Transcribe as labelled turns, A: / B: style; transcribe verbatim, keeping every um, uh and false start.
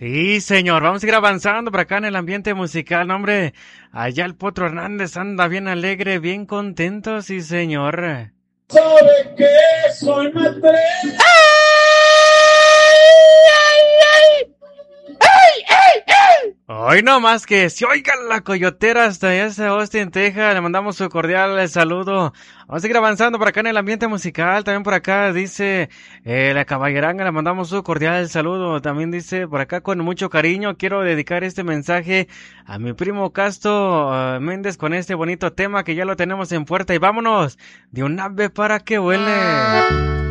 A: Sí, señor, vamos a ir avanzando por acá en el ambiente musical. No, hombre, allá el Potro Hernández anda bien alegre, bien contento, sí, señor.
B: Sabe que soy maestro.
A: Hoy no más que si oigan la coyotera hasta ese Austin, Texas, le mandamos su cordial saludo. Vamos a seguir avanzando por acá en el ambiente musical. También por acá dice eh, la caballeranga, le mandamos su cordial saludo. También dice por acá con mucho cariño, quiero dedicar este mensaje a mi primo Casto uh, Méndez con este bonito tema que ya lo tenemos en puerta. Y vámonos de un ave para que huele.